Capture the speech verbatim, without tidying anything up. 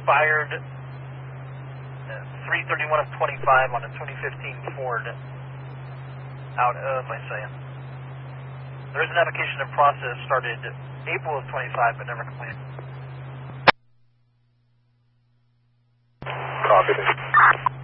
expired three thirty-one of twenty-five on a twenty fifteen Ford out of Isaiah. There is an application in process started April of twenty-five but never completed. Copy.